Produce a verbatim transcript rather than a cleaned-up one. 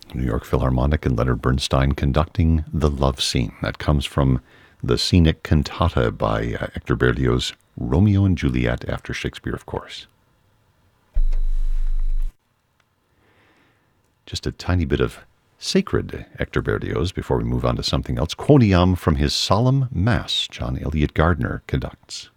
New York Philharmonic and Leonard Bernstein conducting the love scene. That comes from the scenic cantata by uh, Hector Berlioz, Romeo and Juliet, after Shakespeare, of course. Just a tiny bit of sacred Hector Berlioz before we move on to something else. Quoniam from his Solemn Mass, John Elliott Gardner conducts.